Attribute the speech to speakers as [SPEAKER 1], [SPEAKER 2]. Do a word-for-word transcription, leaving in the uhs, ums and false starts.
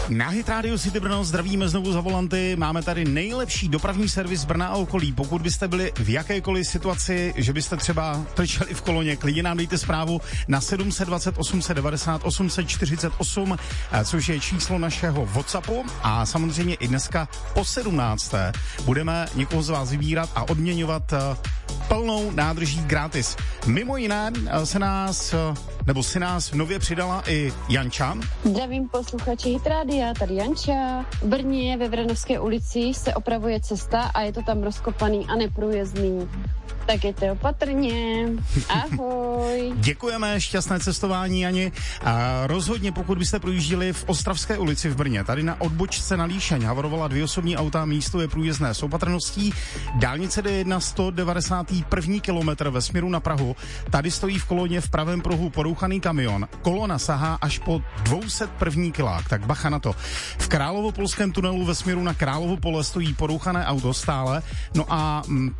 [SPEAKER 1] Na Hit Radio City Brno zdravíme znovu za volanty. Máme tady nejlepší dopravní servis Brna a okolí. Pokud byste byli v jakékoliv situaci, že byste třeba trčeli v koloně, klidně nám dejte zprávu na sedm set dvacet, osm set devadesát, osm set čtyřicet osm, což je číslo našeho WhatsAppu. A samozřejmě i dneska po sedmnácté budeme někoho z vás vybírat a odměňovat plnou nádrží gratis. Mimo jiné se nás, nebo si nás nově přidala i Janča.
[SPEAKER 2] Zdravím posluchači Hit Rádia, tady Janča. V Brně ve Vranovské ulici se opravuje cesta a je to tam rozkopaný a neprůjezdný. Tak jděte opatrně. Ahoj.
[SPEAKER 1] Děkujeme, šťastné cestování, Jani. A rozhodně, pokud byste projížděli v Ostravské ulici v Brně, tady na odbočce na Líšeň havarovala dvě osobní auta, místo je průjezdné s opatrností. Dálnice D jedna sto devadesát první kilometr ve směru na Prahu. Tady stojí v koloně v pravém pruhu porouchaný kamion. Kolona sahá až po dvě stě jedna kilák, tak bacha na to. V Královopolském tunelu ve směru na Královo pole stojí porouchané auto stále. No a